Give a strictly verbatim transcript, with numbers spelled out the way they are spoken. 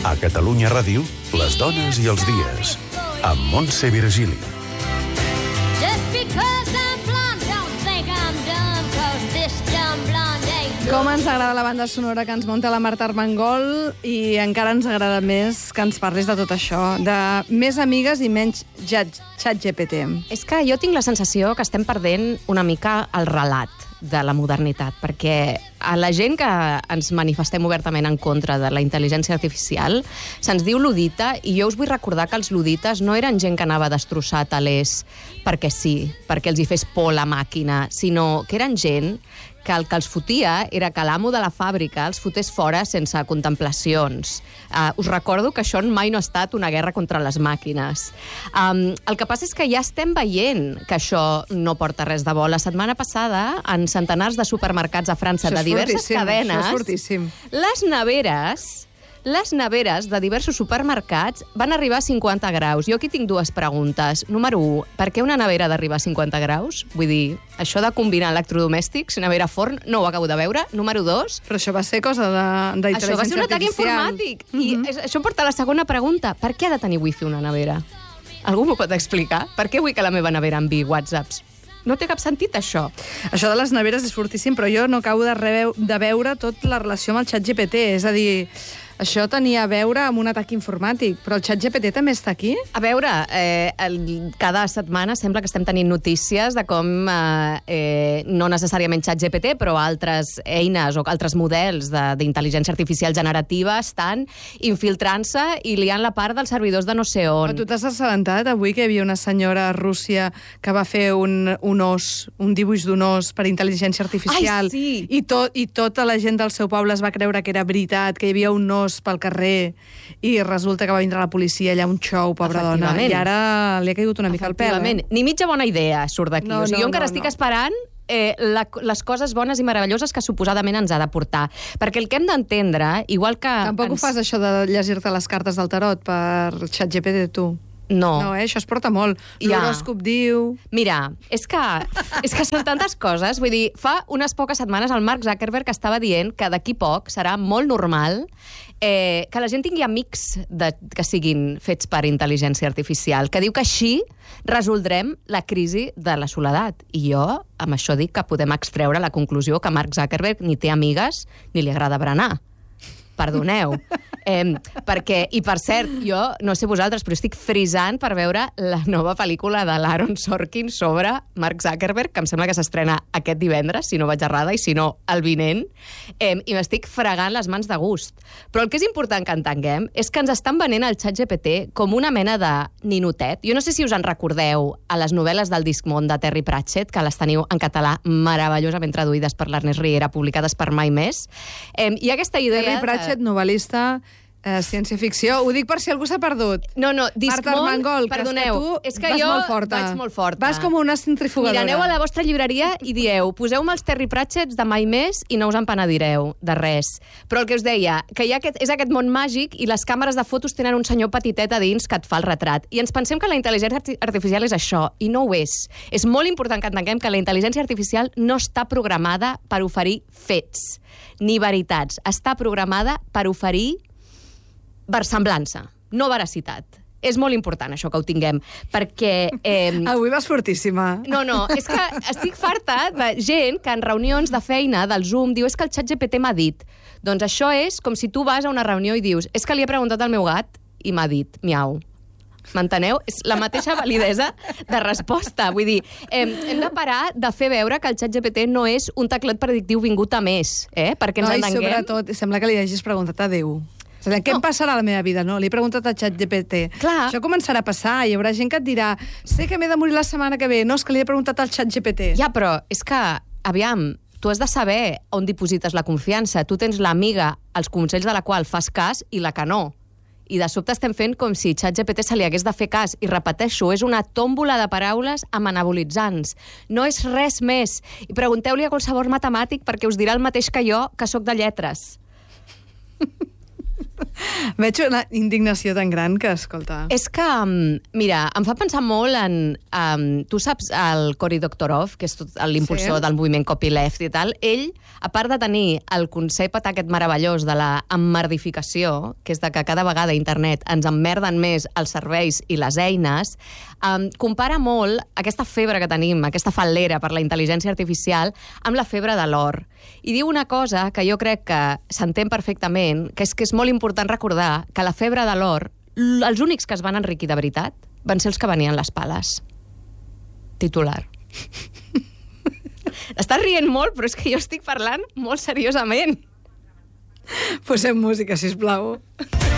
A Catalunya Ràdio, les dones i els dies, amb Montse Virgili. Com ens agrada la banda sonora que ens munta la Marta Armengol i encara ens agrada més que ens parlis de tot això, de més amigues i menys xat G P T. És que jo tinc la sensació que estem perdent una mica el relat de la modernitat, perquè a la gent que ens manifestem obertament en contra de la intel·ligència artificial se'ns diu ludita, i jo us vull recordar que els ludites no eren gent que anava a destrossar telers perquè sí, perquè els hi fes por la màquina, sinó que eren gent que el que els fotia era que l'amo de la fàbrica els fotés fora sense contemplacions. Uh, us recordo que això mai no ha estat una guerra contra les màquines. Um, el que passa és que ja estem veient que això no porta res de bo. La setmana passada, en centenars de supermercats a França, de diverses cadenes, les neveres... Les neveres de diversos supermercats van arribar a cinquanta graus. Jo aquí tinc dues preguntes. Número u, per què una nevera d'arribar a cinquanta graus? Vull dir, això de combinar electrodomèstics, nevera forn, no ho acabo de veure. Número dos... Però això va ser cosa d'intel·ligència artificial. Això va ser un atac informàtic. Mm -hmm. I això porta a la segona pregunta. Per què ha de tenir wifi una nevera? Algú m'ho pot explicar? Per què vull que la meva nevera enviï whatsapps? No té cap sentit, això. Això de les neveres és fortíssim, però jo no acabo de, reveu, de veure tot la relació amb el xat G P T. És a dir, això tenia a veure amb un atac informàtic, però el xat G P T també està aquí? A veure, eh, el, cada setmana sembla que estem tenint notícies de com, eh, eh, no necessàriament xat G P T, però altres eines o altres models d'intel·ligència artificial generativa estan infiltrant-se i liant la part dels servidors de no sé on. Però tu t'has assabentat avui que hi havia una senyora a Rússia que va fer un, un os, un dibuix d'un os per intel·ligència artificial? Ai, sí! I, tot, I tota la gent del seu poble es va creure que era veritat, que hi havia un os pel carrer, i resulta que va vindre la policia allà, un xou, pobra dona, i ara li ha caigut una mica el pèl. Eh? Ni mitja bona idea surt d'aquí. No, o sigui, no, jo encara no, estic no. esperant eh, la, les coses bones i meravelloses que suposadament ens ha de portar. Perquè el que hem d'entendre, igual que... Tampoc ens... ho fas, això de llegir-te les cartes del tarot per xat G P T, tu. No. No, eh? Això es porta molt. Ja. L'horòscop diu... Mira, és que, és que són tantes coses. Vull dir, fa unes poques setmanes el Mark Zuckerberg estava dient que d'aquí poc serà molt normal eh, que la gent tingui amics de, que siguin fets per intel·ligència artificial, que diu que així resoldrem la crisi de la soledat. I jo, amb això dic que podem extreure la conclusió que Mark Zuckerberg ni té amigues ni li agrada berenar. Perdoneu. Eh, perquè, i per cert, jo, no sé vosaltres, però estic frisant per veure la nova pel·lícula de l'Aaron Sorkin sobre Mark Zuckerberg, que em sembla que s'estrena aquest divendres, si no vaig errada, i si no, el vinent, eh, i m'estic fregant les mans de gust. Però el que és important que entenguem és que ens estan venent el xat G P T com una mena de ninotet. Jo no sé si us en recordeu a les novel·les del Discmón de Terry Pratchett, que les teniu en català meravellosament traduïdes per l'Ernest Riera, publicades per Mai Més. Eh, hi ha aquesta idea... Terry Pratchett, novel·lista... Uh, ciència-ficció. Ho dic per si algú s'ha perdut. No, no, Discmón, Marta Armengol, perdoneu, que és que tu és que vas jo molt forta. vaig molt forta. Vas com una centrifugadora. Mira, aneu a la vostra llibreria i dieu, poseu-me els Terry Pratchetts de Mai Més i no us en penedireu de res. Però el que us deia, que hi ha aquest, és aquest món màgic i les càmeres de fotos tenen un senyor petitet a dins que et fa el retrat. I ens pensem que la intel·ligència artificial és això, i no ho és. És molt important que entenguem que la intel·ligència artificial no està programada per oferir fets ni veritats. Està programada per oferir versemblança, no veracitat. És molt important això que ho tinguem, perquè... Eh... Avui vas fortíssima. No, no, és que estic farta de gent que en reunions de feina del Zoom diu és que el xat G P T m'ha dit. Doncs això és com si tu vas a una reunió i dius és que li he preguntat al meu gat i m'ha dit miau. M'enteneu? És la mateixa validesa de resposta. Vull dir, eh, hem de parar de fer veure que el xat G P T no és un teclat predictiu vingut a més, eh? Perquè ens no, entenguem... I sobretot, sembla que li hagis preguntat a Déu. Què no. em passarà a la meva vida? No, li he preguntat a xat G P T. Clar. Això començarà a passar. Hi haurà gent que et dirà sé que m'he de morir la setmana que ve. No, és que li he preguntat al xat G P T. Ja, però és que, aviam, tu has de saber on diposites la confiança. Tu tens l'amiga, els consells de la qual fas cas i la que no. I de sobte estem fent com si xat G P T se li hagués de fer cas. I repeteixo, és una tòmbola de paraules amb anabolitzants. No és res més. I pregunteu-li a qualsevol matemàtic perquè us dirà el mateix que jo, que sóc de lletres. Veig una indignació tan gran que, escolta... És que, mira, em fa pensar molt en... Um, tu saps el Cory Doctorow, que és l'impulsor sí. del moviment copyleft i tal, ell, a part de tenir el concepte aquest meravellós de la emmerdificació, que és de que cada vegada a internet ens emmerden més els serveis i les eines, um, compara molt aquesta febre que tenim, aquesta fal·lera per la intel·ligència artificial, amb la febre de l'or. I diu una cosa que jo crec que s'entén perfectament, que és que és molt important recordar que la febre de l'or, els únics que es van enriquir de veritat van ser els que venien les pales. Titular. Estàs rient molt, però és que jo estic parlant molt seriosament. Posem música, sisplau.